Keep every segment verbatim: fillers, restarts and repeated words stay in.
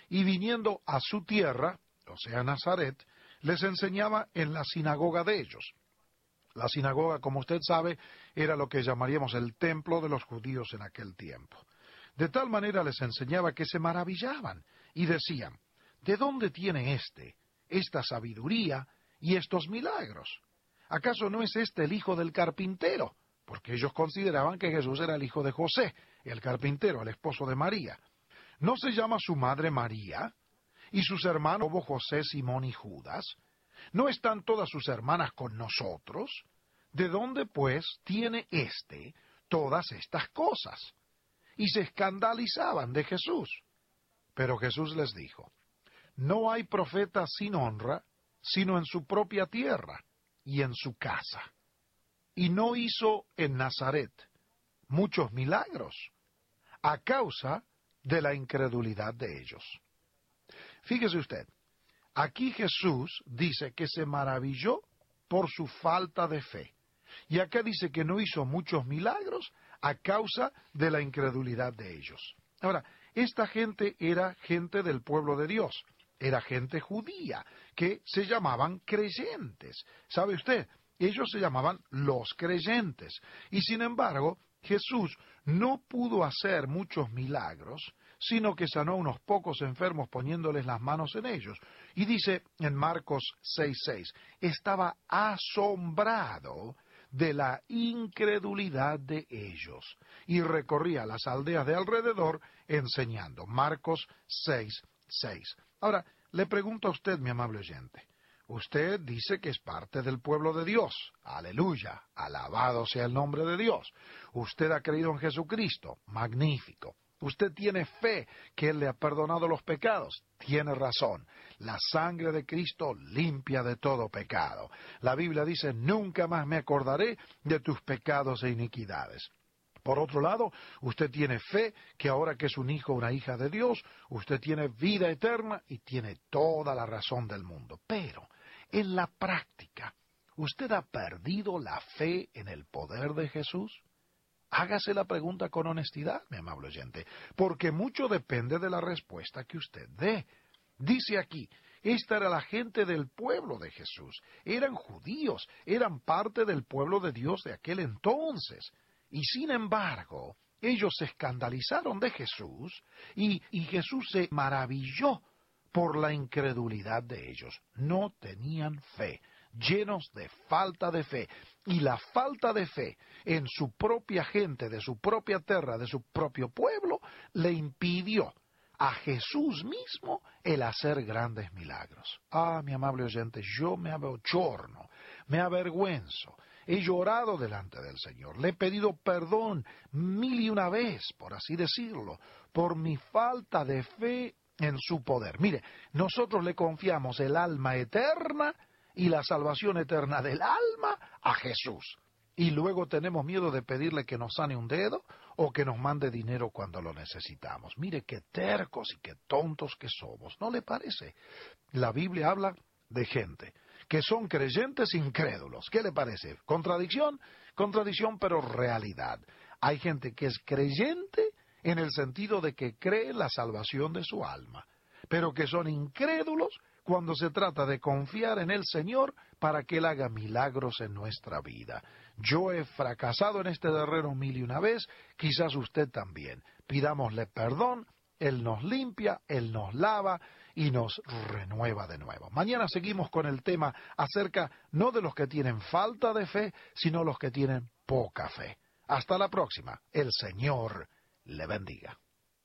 y viniendo a su tierra, o sea, Nazaret, les enseñaba en la sinagoga de ellos. La sinagoga, como usted sabe, era lo que llamaríamos el templo de los judíos en aquel tiempo. De tal manera les enseñaba que se maravillaban y decían, ¿de dónde tiene éste esta sabiduría y estos milagros? ¿Acaso no es este el hijo del carpintero? Porque ellos consideraban que Jesús era el hijo de José, el carpintero, el esposo de María. ¿No se llama su madre María? ¿Y sus hermanos José, Simón y Judas? ¿No están todas sus hermanas con nosotros? ¿De dónde, pues, tiene éste todas estas cosas? Y se escandalizaban de Jesús. Pero Jesús les dijo, no hay profeta sin honra, sino en su propia tierra y en su casa. Y no hizo en Nazaret muchos milagros, a causa de la incredulidad de ellos. Fíjese usted, aquí Jesús dice que se maravilló por su falta de fe. Y acá dice que no hizo muchos milagros a causa de la incredulidad de ellos. Ahora, esta gente era gente del pueblo de Dios, era gente judía, que se llamaban creyentes. ¿Sabe usted? Ellos se llamaban los creyentes. Y sin embargo, Jesús no pudo hacer muchos milagros, sino que sanó a unos pocos enfermos poniéndoles las manos en ellos. Y dice en Marcos seis seis, estaba asombrado de la incredulidad de ellos, y recorría las aldeas de alrededor enseñando. Marcos seis seis. Ahora, le pregunto a usted, mi amable oyente, usted dice que es parte del pueblo de Dios. Aleluya, alabado sea el nombre de Dios. Usted ha creído en Jesucristo, magnífico. Usted tiene fe que Él le ha perdonado los pecados. Tiene razón. La sangre de Cristo limpia de todo pecado. La Biblia dice, nunca más me acordaré de tus pecados e iniquidades. Por otro lado, usted tiene fe que ahora que es un hijo o una hija de Dios, usted tiene vida eterna y tiene toda la razón del mundo. Pero, en la práctica, ¿usted ha perdido la fe en el poder de Jesús? Hágase la pregunta con honestidad, mi amable oyente, porque mucho depende de la respuesta que usted dé. Dice aquí, esta era la gente del pueblo de Jesús. Eran judíos, eran parte del pueblo de Dios de aquel entonces. Y sin embargo, ellos se escandalizaron de Jesús y, y Jesús se maravilló por la incredulidad de ellos. No tenían fe, llenos de falta de fe. Y la falta de fe en su propia gente, de su propia tierra, de su propio pueblo, le impidió a Jesús mismo el hacer grandes milagros. Ah, mi amable oyente, yo me abochorno, me avergüenzo. He llorado delante del Señor, le he pedido perdón mil y una vez, por así decirlo, por mi falta de fe en su poder. Mire, nosotros le confiamos el alma eterna y la salvación eterna del alma a Jesús. Y luego tenemos miedo de pedirle que nos sane un dedo o que nos mande dinero cuando lo necesitamos. Mire qué tercos y qué tontos que somos, ¿no le parece? La Biblia habla de gente que son creyentes incrédulos. ¿Qué le parece? ¿Contradicción? Contradicción, pero realidad. Hay gente que es creyente en el sentido de que cree en la salvación de su alma, pero que son incrédulos cuando se trata de confiar en el Señor para que Él haga milagros en nuestra vida. Yo he fracasado en este terreno mil y una vez, quizás usted también. Pidámosle perdón, Él nos limpia, Él nos lava y nos renueva de nuevo. Mañana seguimos con el tema acerca no de los que tienen falta de fe, sino los que tienen poca fe. Hasta la próxima. El Señor le bendiga.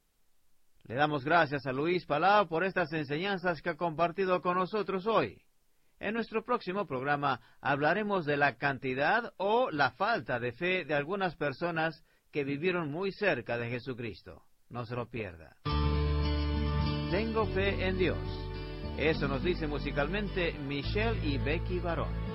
Le damos gracias a Luis Palau por estas enseñanzas que ha compartido con nosotros hoy. En nuestro próximo programa hablaremos de la cantidad o la falta de fe de algunas personas que vivieron muy cerca de Jesucristo. No se lo pierda. Tengo fe en Dios. Eso nos dice musicalmente Michelle y Becky Barón.